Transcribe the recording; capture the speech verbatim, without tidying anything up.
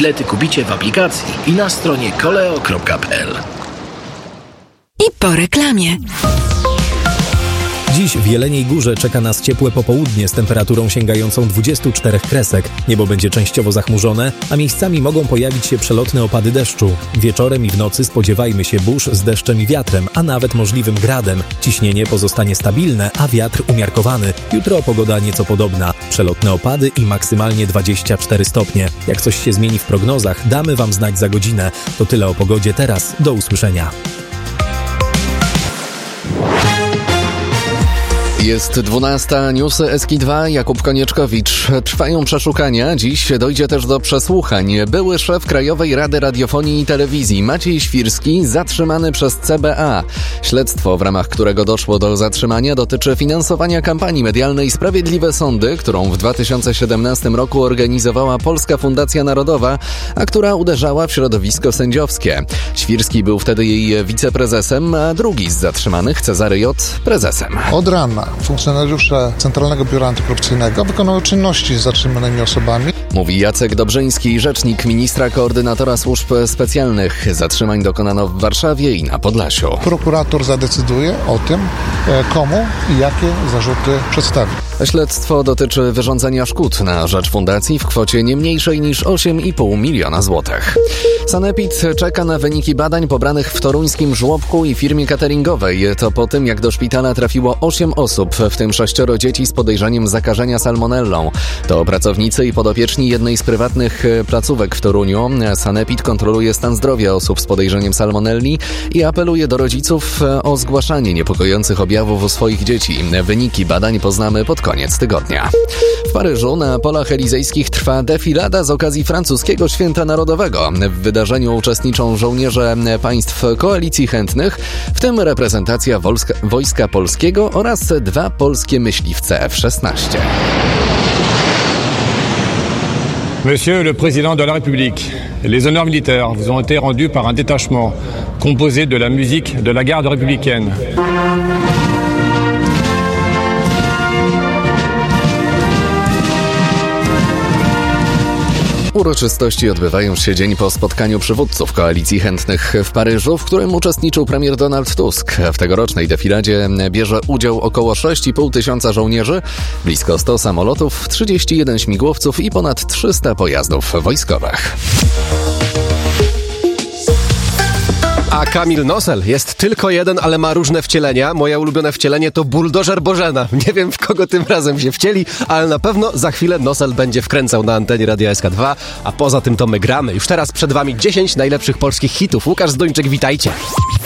Bilety kupicie w aplikacji i na stronie koleo kropka p l. I po reklamie. Dziś w Jeleniej Górze czeka nas ciepłe popołudnie z temperaturą sięgającą dwudziestu czterech kresek. Niebo będzie częściowo zachmurzone, a miejscami mogą pojawić się przelotne opady deszczu. Wieczorem i w nocy spodziewajmy się burz z deszczem i wiatrem, a nawet możliwym gradem. Ciśnienie pozostanie stabilne, a wiatr umiarkowany. Jutro pogoda nieco podobna. Przelotne opady i maksymalnie dwadzieścia cztery stopnie. Jak coś się zmieni w prognozach, damy Wam znać za godzinę. To tyle o pogodzie teraz. Do usłyszenia. Jest dwunasta, newsy S K dwa, Jakub Konieczkowicz. Trwają przeszukania, dziś dojdzie też do przesłuchań. Były szef Krajowej Rady Radiofonii i Telewizji Maciej Świrski zatrzymany przez C B A. Śledztwo, w ramach którego doszło do zatrzymania, dotyczy finansowania kampanii medialnej Sprawiedliwe Sądy, którą w dwa tysiące siedemnastym roku organizowała Polska Fundacja Narodowa, a która uderzała w środowisko sędziowskie. Świrski był wtedy jej wiceprezesem, a drugi z zatrzymanych, Cezary J., prezesem. Od rana funkcjonariusze Centralnego Biura Antykorupcyjnego wykonują czynności z zatrzymanymi osobami. Mówi Jacek Dobrzyński, rzecznik ministra koordynatora służb specjalnych. Zatrzymań dokonano w Warszawie i na Podlasiu. Prokurator zadecyduje o tym, komu i jakie zarzuty przedstawi. Śledztwo dotyczy wyrządzenia szkód na rzecz fundacji w kwocie nie mniejszej niż osiem i pół miliona złotych. Sanepid czeka na wyniki badań pobranych w toruńskim żłobku i firmie cateringowej. To po tym, jak do szpitala trafiło osiem osób, w tym sześcioro dzieci z podejrzeniem zakażenia salmonellą. To pracownicy i podopieczni jednej z prywatnych placówek w Toruniu. Sanepid kontroluje stan zdrowia osób z podejrzeniem salmonelli i apeluje do rodziców o zgłaszanie niepokojących objawów u swoich dzieci. Wyniki badań poznamy pod koniec tygodnia. W Paryżu na polach elizejskich trwa defilada z okazji francuskiego Święta Narodowego. W wydarzeniu uczestniczą żołnierze państw koalicji chętnych, w tym reprezentacja Wojska, Wojska Polskiego oraz dwa polskie myśliwce F szesnaście. Monsieur le Président de la République, les honneurs militaires vous ont été rendus par un détachement composé de la musique de la garde républicaine. Uroczystości odbywają się dzień po spotkaniu przywódców koalicji chętnych w Paryżu, w którym uczestniczył premier Donald Tusk. W tegorocznej defiladzie bierze udział około sześć i pół tysiąca żołnierzy, blisko sto samolotów, trzydzieści jeden śmigłowców i ponad trzysta pojazdów wojskowych. A Kamil Nosel jest tylko jeden, ale ma różne wcielenia. Moje ulubione wcielenie to buldożer Bożena. Nie wiem, w kogo tym razem się wcieli, ale na pewno za chwilę Nosel będzie wkręcał na antenie Radia S K dwa, a poza tym to my gramy. Już teraz przed wami dziesięć najlepszych polskich hitów. Łukasz Zdończyk, witajcie.